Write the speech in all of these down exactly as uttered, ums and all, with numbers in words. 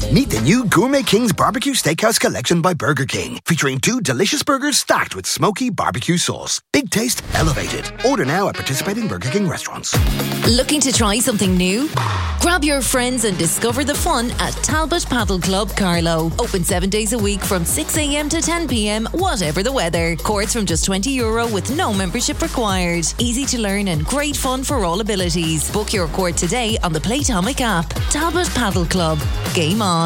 Meet the new Gourmet King's Barbecue Steakhouse Collection by Burger King, featuring two delicious burgers stacked with smoky barbecue sauce. Big taste, elevated. Order now at participating Burger King restaurants. Looking to try something new? Grab your friends and discover the fun at Talbot Paddle Club Carlow. Open seven days a week from six a.m. to ten p.m, whatever the weather. Courts from just twenty euro with no membership required. Easy to learn and great fun for all abilities. Book your court today on the Playtomic app. Talbot Paddle Club. Game on.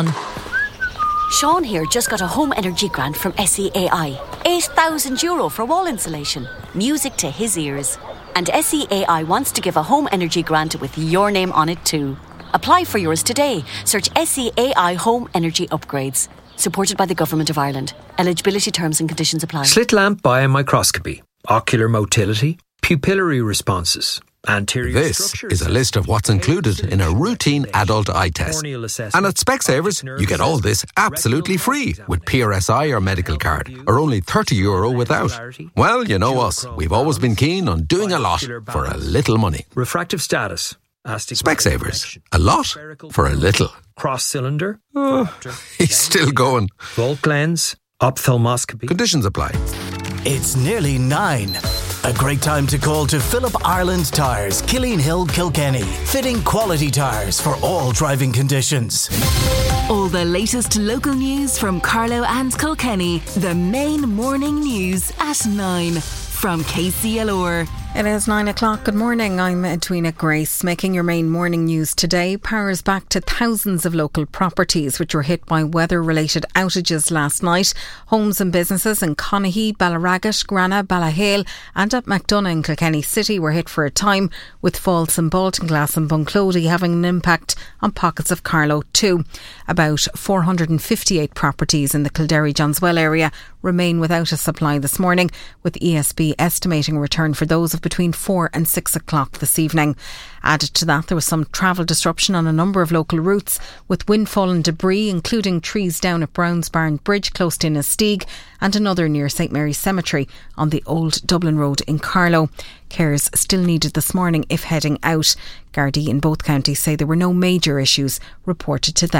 Sean here just got a home energy grant from S E A I. eight thousand euro for wall insulation. Music to his ears. And S E A I wants to give a home energy grant with your name on it too. Apply for yours today. Search S E A I Home Energy Upgrades. Supported by the Government of Ireland. Eligibility terms and conditions apply. Slit lamp biomicroscopy, ocular motility, pupillary responses. Anterior this is a list of what's included in a routine adult eye test. And at Specsavers, you get all this absolutely free with P R S I or medical card, or only thirty euro without. Well, you know us. We've always been keen on doing a lot for a little money. Refractive status. Specsavers. A lot for a little. Cross cylinder. Oh, he's still going. Volt lens. Ophthalmoscopy. Conditions apply. It's nearly nine. A great time to call to Phillip Ireland Tyres, Killeen Hill, Kilkenny. Fitting quality tyres for all driving conditions. All the latest local news from Carlow and Kilkenny. The main morning news at nine from K C L R. It is nine o'clock. Good morning. I'm Edwina Grace. Making your main morning news today. Power's back to thousands of local properties which were hit by weather-related outages last night. Homes and businesses in Conaghy, Ballaragat, Grana, Ballahale and at McDonough in Kilkenny City were hit for a time, with faults in Baltinglass and Bunclody having an impact on pockets of Carlow too. About four hundred fifty-eight properties in the Kildare-Johnswell area remain without a supply this morning, with E S B estimating a return for those of between four and six o'clock this evening. Added to that, there was some travel disruption on a number of local routes, with windfall and debris, including trees down at Brownsbarn Bridge close to Innisteague and another near St Mary's Cemetery on the Old Dublin Road in Carlow. Cares still needed this morning if heading out. Gardaí in both counties say there were no major issues reported to them.